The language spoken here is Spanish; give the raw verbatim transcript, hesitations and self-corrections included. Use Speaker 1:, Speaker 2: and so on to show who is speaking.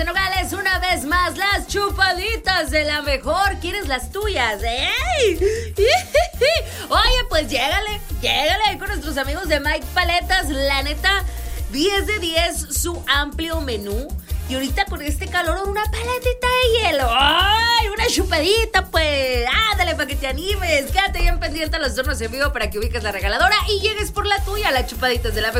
Speaker 1: de Nogales, una vez más, las chupaditas de la mejor. ¿Quieres las tuyas? ¡Ey! Oye, pues llégale, llégale ahí con nuestros amigos de Mike Paletas. La neta, diez de diez su amplio menú. Y ahorita con este calor, una paletita de hielo. ¡Ay! Una chupadita, pues. Ándale, para que te animes. Quédate bien pendiente a los turnos en vivo para que ubiques la regaladora y llegues por la tuya, las chupaditas de la mejor.